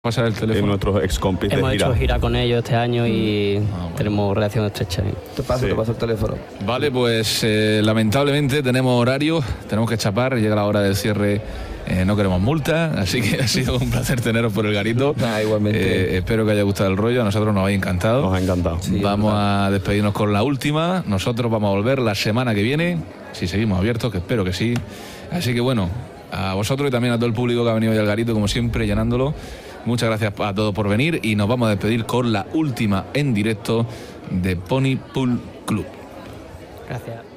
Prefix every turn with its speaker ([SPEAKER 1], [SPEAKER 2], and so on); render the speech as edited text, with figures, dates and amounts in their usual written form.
[SPEAKER 1] pasar el teléfono.
[SPEAKER 2] Nuestros ex compis de
[SPEAKER 3] Hemos
[SPEAKER 2] gira.
[SPEAKER 3] hecho gira con ellos este año y
[SPEAKER 1] bueno.
[SPEAKER 3] tenemos relación estrecha.
[SPEAKER 4] Te paso el teléfono.
[SPEAKER 1] Vale, pues lamentablemente tenemos horario, tenemos que chapar, llega la hora del cierre, no queremos multa, así que ha sido un placer teneros por el garito.
[SPEAKER 4] Igualmente.
[SPEAKER 1] Espero que haya gustado el rollo, a nosotros nos ha encantado.
[SPEAKER 2] Nos ha encantado.
[SPEAKER 4] Sí,
[SPEAKER 1] vamos a despedirnos con la última, nosotros vamos a volver la semana que viene, si seguimos abiertos, que espero que sí. Así que bueno, a vosotros y también a todo el público que ha venido hoy al garito, como siempre, llenándolo. Muchas gracias a todos por venir y nos vamos a despedir con la última en directo de Pony Pool Club.
[SPEAKER 3] Gracias.